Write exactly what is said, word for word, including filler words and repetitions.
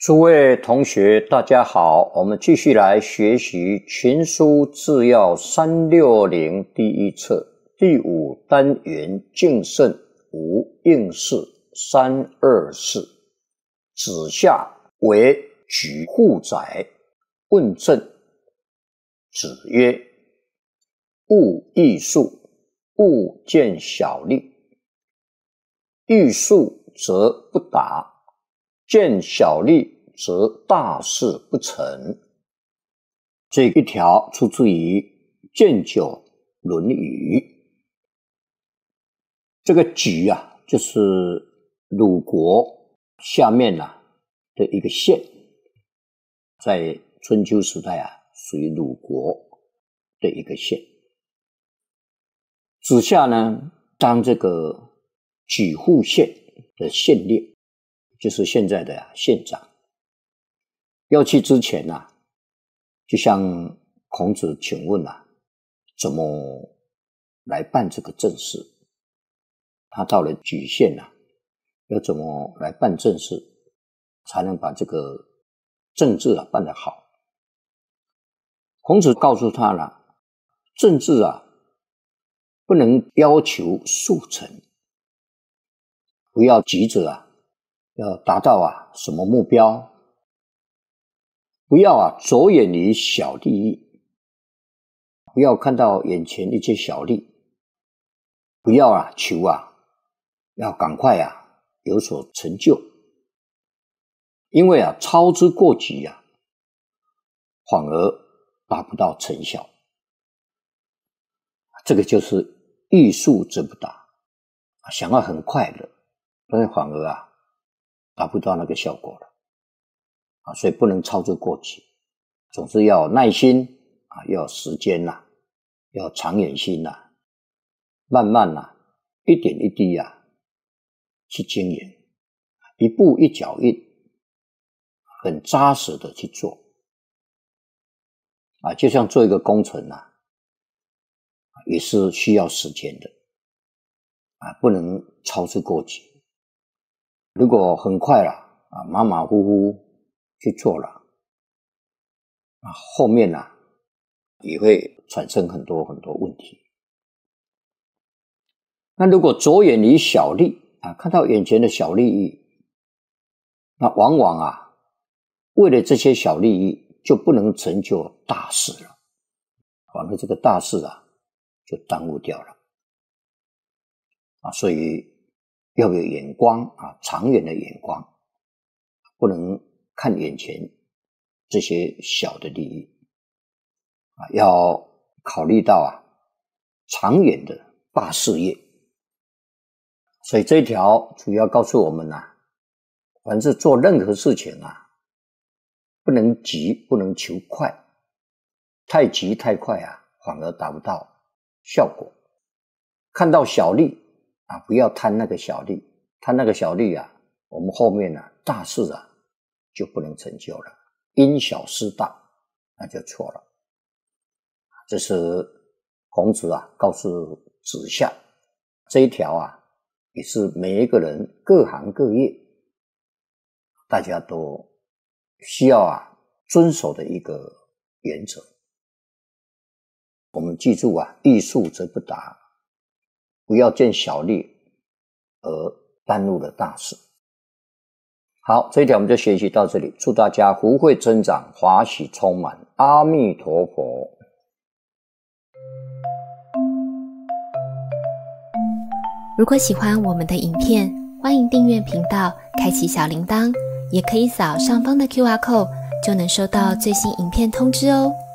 诸位同学大家好，我们继续来学习群书治要三六零第一册第五单元敬慎无应试三二四。子夏为举户宰，问政。子曰：勿议数，勿见小利。议数则不达，见小利则大事不成。这一条出自于建九论语。这个举啊，就是鲁国下面啊的一个县，在春秋时代啊，属于鲁国的一个县。子夏呢，当这个举户县的县令，就是现在的、啊、县长。要去之前啊，就向孔子请问啊，怎么来办这个政事？他到了莒县啊，要怎么来办政事，才能把这个政治啊办得好？孔子告诉他了，政治啊不能要求速成，不要急着啊要达到啊什么目标，不要啊着眼于小利益，不要看到眼前一些小利，不要啊求啊要赶快啊有所成就，因为啊操之过急啊，反而达不到成效。这个就是欲速则不达，想要很快的，但是反而啊达不到那个效果了啊，所以不能操之过急，总是要有耐心啊，要有时间呐、啊，要有长远心呐、啊，慢慢呐、啊，一点一滴啊去经营，一步一脚印，很扎实的去做啊，就像做一个工程啊，也是需要时间的啊，不能操之过急。如果很快了啊，马马虎虎去做了啊，后面啊也会产生很多很多问题。那如果着眼于小利啊，看到眼前的小利益，那往往啊为了这些小利益就不能成就大事了，反而这个大事啊就耽误掉了啊，所以要有眼光啊，长远的眼光，不能看眼前这些小的利益啊，要考虑到啊长远的大事业。所以这一条主要告诉我们啊，凡是做任何事情啊，不能急，不能求快，太急太快啊，反而达不到效果。看到小利啊，不要贪那个小利，贪那个小利啊，我们后面啊大事啊就不能成就了，因小失大，那就错了。这是孔子啊告诉子夏这一条啊，也是每一个人各行各业大家都需要啊遵守的一个原则。我们记住啊，欲速则不达，不要见小利而耽误了大事。好，这一条我们就学习到这里，祝大家福慧增长，华喜充满，阿弥陀佛。 如果喜欢我们的影片，欢迎订阅频道，开启小铃铛，也可以扫上方的 Q R code， 就能收到最新影片通知哦。